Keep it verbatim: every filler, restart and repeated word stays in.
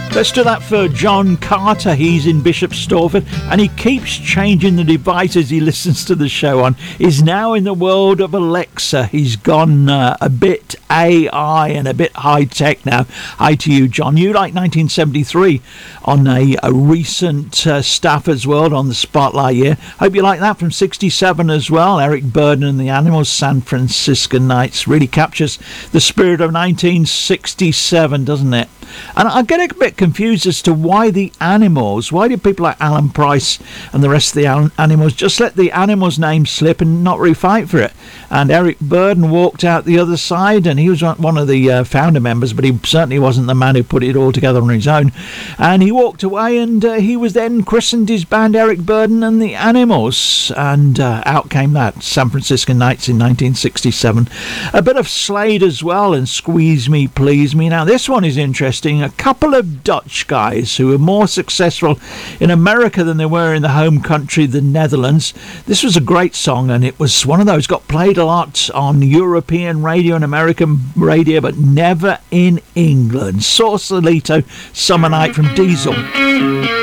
Let's do that for John Carter. He's in Bishop Stortford and he keeps changing the devices he listens to the show on. He's now in the world of Alexa. He's gone uh, a bit A I and a bit high tech now. Hi to you, John. You like nineteen seventy-three on a, a recent uh, Stafford's World on the Spotlight year. Hope you like that from sixty-seven as well. Eric Burdon and the Animals, San Francisco Nights. Really captures the spirit of nineteen sixty-seven, doesn't it? And I get a bit confused as to why the Animals, why did people like Alan Price and the rest of the Animals just let the Animals name slip and not really fight for it? And Eric Burdon walked out the other side, and he was one of the uh, founder members, but he certainly wasn't the man who put it all together on his own. And he walked away, and uh, he was then christened his band Eric Burdon and the Animals, and uh, out came that, San Francisco Nights in nineteen sixty-seven. A bit of Slade as well, and Squeeze Me, Please Me. Now this one is interesting. A couple of Dutch guys who were more successful in America than they were in the home country, the Netherlands. This was a great song, and it was one of those got played a lot on European radio and American radio, but never in England. Sausalito, Summer Night from Diesel.